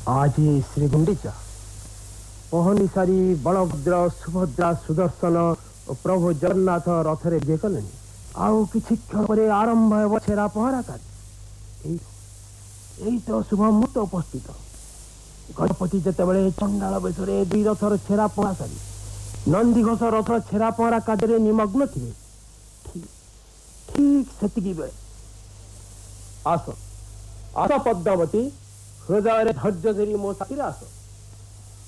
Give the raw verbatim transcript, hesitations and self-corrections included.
आज श्री गुंडीचा पहनी सारी बलभद्र सुभद्रा सुदर्शन और प्रभु जगन्नाथ रथरे विजय कले आउ किछि क्षण पर आरंभ हो छेरा पहरा कार्य यही तो शुभ मुहूर्त उपस्थित गणपति जितेबाला चंडाल बेश दुई रथर छेरा पहरा सारी नंदीघोष रथर छेरा पहरा कार्य निमग्न थे ठीक ठीक सेतिकी बेले आस आस पद्मावती हृदय धैर्य धरी मो साथी आस।